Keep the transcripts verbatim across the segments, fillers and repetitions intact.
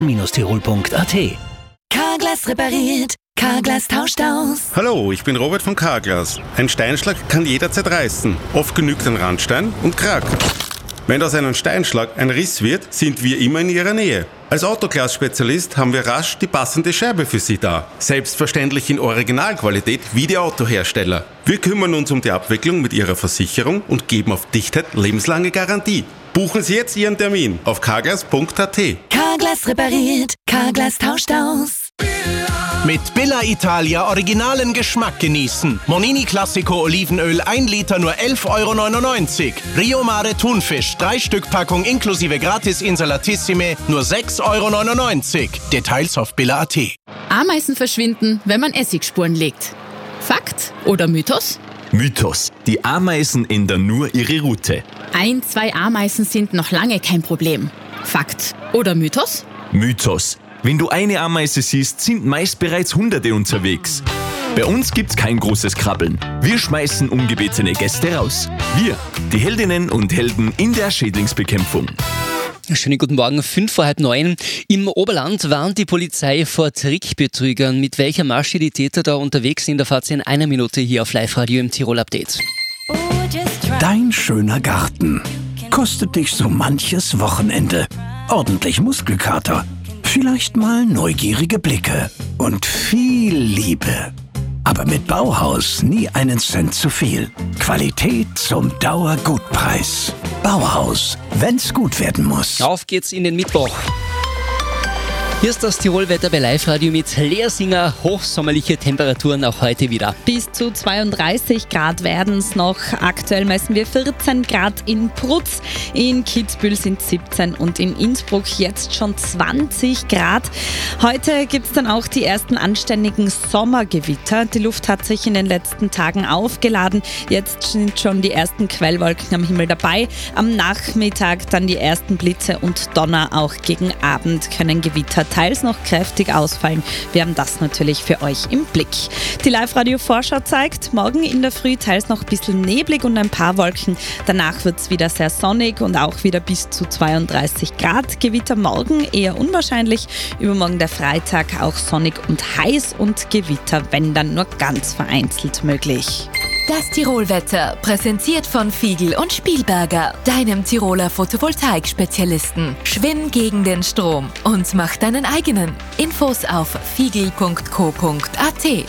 Tirol punkt a t. Carglass repariert, Carglass tauscht aus. Hallo, ich bin Robert von Carglass. Ein Steinschlag kann jederzeit reißen. Oft genügt ein Randstein und krack. Wenn aus einem Steinschlag ein Riss wird, sind wir immer in Ihrer Nähe. Als Autoglas-Spezialist haben wir rasch die passende Scheibe für Sie da. Selbstverständlich in Originalqualität wie die Autohersteller. Wir kümmern uns um die Abwicklung mit Ihrer Versicherung und geben auf Dichtheit lebenslange Garantie. Buchen Sie jetzt Ihren Termin auf carglass punkt a t. Carglass repariert, Carglass tauscht aus. Mit Billa Italia originalen Geschmack genießen. Monini Classico Olivenöl ein Liter nur elf Euro neunundneunzig. Rio Mare Thunfisch drei Stück Packung inklusive Gratis Insalatissime nur sechs Euro neunundneunzig. Details auf billa punkt a t. Ameisen verschwinden, wenn man Essigspuren legt. Fakt oder Mythos? Mythos. Die Ameisen ändern nur ihre Route. Ein, zwei Ameisen sind noch lange kein Problem. Fakt oder Mythos? Mythos. Wenn du eine Ameise siehst, sind meist bereits Hunderte unterwegs. Bei uns gibt's kein großes Krabbeln. Wir schmeißen ungebetene Gäste raus. Wir, die Heldinnen und Helden in der Schädlingsbekämpfung. Schönen guten Morgen, fünf vor halb neun. Im Oberland warnt die Polizei vor Trickbetrügern. Mit welcher Masche die Täter da unterwegs sind, erfahrt ihr in einer Minute hier auf Live-Radio im Tirol Update. Dein schöner Garten kostet dich so manches Wochenende. Ordentlich Muskelkater, vielleicht mal neugierige Blicke und viel Liebe. Aber mit Bauhaus nie einen Cent zu viel. Qualität zum Dauergutpreis. Bauhaus, wenn's gut werden muss. Auf geht's in den Mittwoch. Hier ist das Tirolwetter bei Live-Radio mit Leersinger. Hochsommerliche Temperaturen auch heute wieder. Bis zu zweiunddreißig Grad werden es noch. Aktuell messen wir vierzehn Grad in Prutz, in Kitzbühel sind siebzehn und in Innsbruck jetzt schon zwanzig Grad. Heute gibt es dann auch die ersten anständigen Sommergewitter. Die Luft hat sich in den letzten Tagen aufgeladen. Jetzt sind schon die ersten Quellwolken am Himmel dabei. Am Nachmittag dann die ersten Blitze und Donner. Auch gegen Abend können Gewitter teils noch kräftig ausfallen. Wir haben das natürlich für euch im Blick. Die Live-Radio-Vorschau zeigt, morgen in der Früh teils noch ein bisschen neblig und ein paar Wolken. Danach wird es wieder sehr sonnig und auch wieder bis zu zweiunddreißig Grad. Gewitter morgen eher unwahrscheinlich. Übermorgen der Freitag auch sonnig und heiß und Gewitter, wenn dann nur ganz vereinzelt möglich. Das Tirolwetter, präsentiert von Fiegel und Spielberger, deinem Tiroler Photovoltaik-Spezialisten. Schwimm gegen den Strom und mach deinen eigenen. Infos auf fiegel punkt co punkt a t.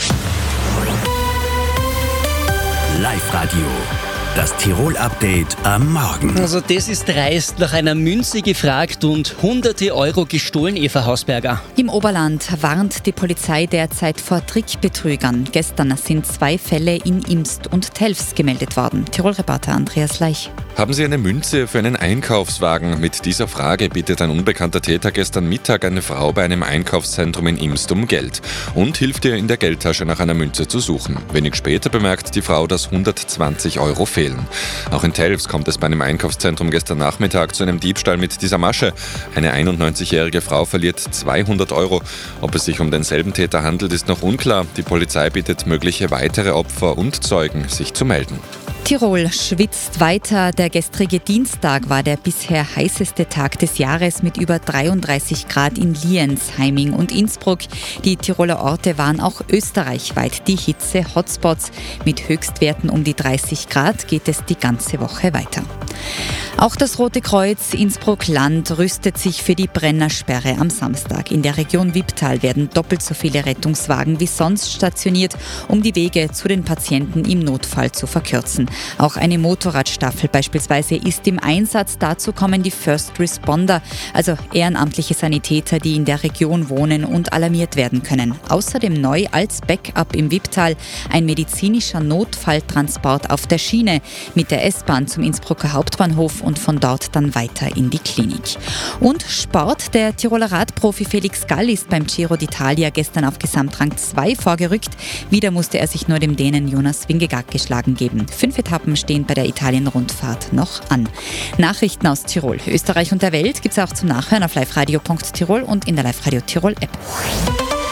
Live-Radio, das Tirol-Update am Morgen. Also das ist dreist. Nach einer Münze gefragt und hunderte Euro gestohlen, Eva Hausberger. Im Oberland warnt die Polizei derzeit vor Trickbetrügern. Gestern sind zwei Fälle in Imst und Telfs gemeldet worden. Tirol-Reporter Andreas Leich. Haben Sie eine Münze für einen Einkaufswagen? Mit dieser Frage bittet ein unbekannter Täter gestern Mittag eine Frau bei einem Einkaufszentrum in Imst um Geld und hilft ihr in der Geldtasche nach einer Münze zu suchen. Wenig später bemerkt die Frau, dass hundertzwanzig Euro fehlen. Auch in Telfs kommt es bei einem Einkaufszentrum gestern Nachmittag zu einem Diebstahl mit dieser Masche. Eine einundneunzigjährige Frau verliert zweihundert Euro. Ob es sich um denselben Täter handelt, ist noch unklar. Die Polizei bittet mögliche weitere Opfer und Zeugen, sich zu melden. Tirol schwitzt weiter. Der gestrige Dienstag war der bisher heißeste Tag des Jahres mit über dreiunddreißig Grad in Lienz, Heiming und Innsbruck. Die Tiroler Orte waren auch österreichweit die Hitze-Hotspots. Mit Höchstwerten um die dreißig Grad geht es die ganze Woche weiter. Auch das Rote Kreuz Innsbruck-Land rüstet sich für die Brennersperre am Samstag. In der Region Wipptal werden doppelt so viele Rettungswagen wie sonst stationiert, um die Wege zu den Patienten im Notfall zu verkürzen. Auch eine Motorradstaffel beispielsweise ist im Einsatz. Dazu kommen die First Responder, also ehrenamtliche Sanitäter, die in der Region wohnen und alarmiert werden können. Außerdem neu als Backup im Wipptal ein medizinischer Notfalltransport auf der Schiene mit der S-Bahn zum Innsbrucker Hauptbahnhof und von dort dann weiter in die Klinik. Und Sport. Der Tiroler Radprofi Felix Gall ist beim Giro d'Italia gestern auf Gesamtrang zwei vorgerückt. Wieder musste er sich nur dem Dänen Jonas Vingegaard geschlagen geben. Fünf Etappen stehen bei der Italien-Rundfahrt noch an. Nachrichten aus Tirol, Österreich und der Welt gibt es auch zum Nachhören auf liveradio punkt tirol und in der Live-Radio Tirol-App.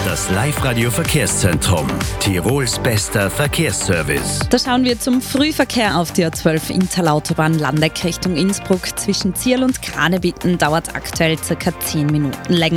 Das Live-Radio-Verkehrszentrum. Tirols bester Verkehrsservice. Da schauen wir zum Frühverkehr auf der A zwölf Interlautobahn Landeck Richtung Innsbruck. Zwischen Zierl und Kranebitten dauert aktuell circa zehn Minuten länger.